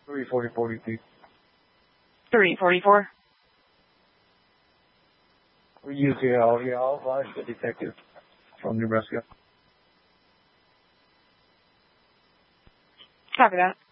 34042. 344. We're using I'll advise the detective from Nebraska. Copy that.